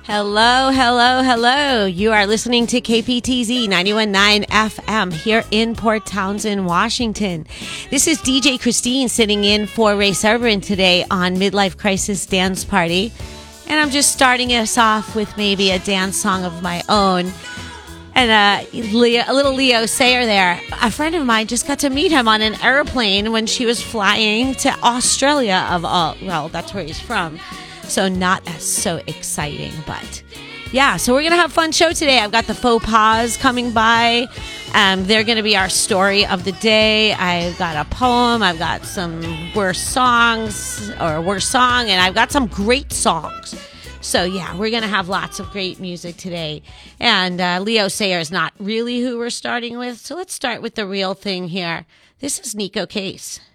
Hello, hello, hello. You are listening to KPTZ 91.9 FM here in Port Townsend, Washington. This is DJ Christine sitting in for Ray Cerverin today on Midlife Crisis Dance Party. And I'm just starting us off with maybe a dance song of my own. And a little Leo Sayer there. A friend of mine just got to meet him on an airplane when she was flying to Australia of all. Well, that's where he's from. So not as so exciting, but yeah. So we're going to have a fun show today. I've got the Faux Pas coming by. They're going to be our story of the day. I've got a poem. I've got some worst songs or worst song. And I've got some great songs. So yeah, we're going to have lots of great music today. And Leo Sayer is not really who we're starting with. So let's start with the real thing here. This is Nico Case.